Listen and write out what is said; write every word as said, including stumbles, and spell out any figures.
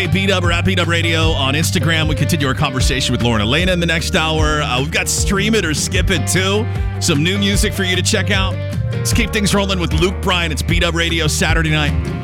B-Dub or at B-Dub Radio on Instagram. We continue our conversation with Lauren Elena in the next hour. Uh, we've got Stream It or Skip It, too. Some new music for you to check out. Let's keep things rolling with Luke Bryan. It's B-Dub Radio Saturday night.